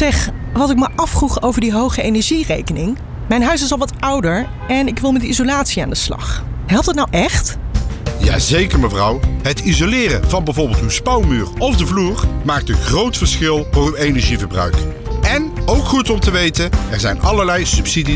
Zeg, wat ik me afvroeg over die hoge energierekening. Mijn huis is al wat ouder en ik wil met de isolatie aan de slag. Helpt het nou echt? Jazeker mevrouw. Het isoleren van bijvoorbeeld uw spouwmuur of de vloer maakt een groot verschil voor uw energieverbruik. En, ook goed om te weten, er zijn allerlei subsidies